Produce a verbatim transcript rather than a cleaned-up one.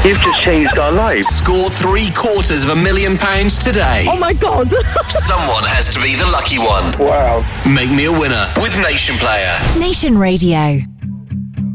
You've just changed our lives. Score three quarters of a million pounds today. Oh my God. Someone has to be the lucky one. Wow. Make me a winner with Nation Player. Nation Radio.